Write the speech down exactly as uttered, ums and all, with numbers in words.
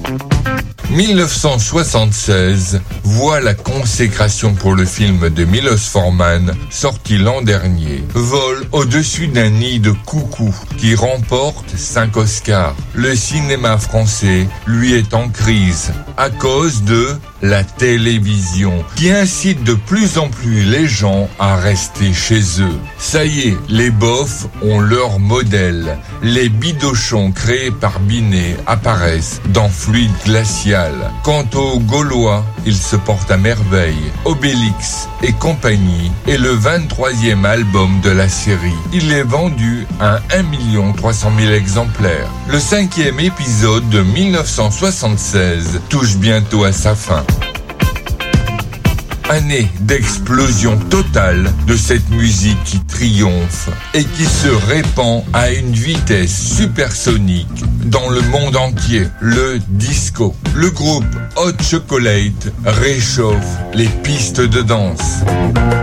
dix-neuf cent soixante-seize voit la consécration pour le film de Milos Forman, sorti l'an dernier. Vol au-dessus d'un nid de coucou qui remporte cinq Oscars. Le cinéma français, lui, est en crise à cause de la télévision qui incite de plus en plus les gens à rester chez eux. Ça y est, les bofs ont leur modèle. Les bidochons créés par Binet apparaissent dans Fluide glacial. Quant aux Gaulois, ils se portent à merveille. Obélix et compagnie est le vingt-troisième album de la série. Il est vendu à un million trois cent mille exemplaires. Le cinquième épisode de dix-neuf cent soixante-seize touche bientôt à sa fin. Année d'explosion totale de cette musique qui triomphe et qui se répand à une vitesse supersonique dans le monde entier, le disco. Le groupe Hot Chocolate réchauffe les pistes de danse.